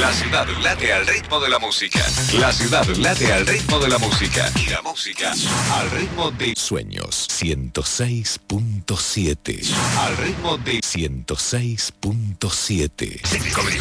La ciudad late al ritmo de la música. La ciudad late al ritmo de la música. Y la música al ritmo de Sueños 106.7. Al ritmo de 106.7.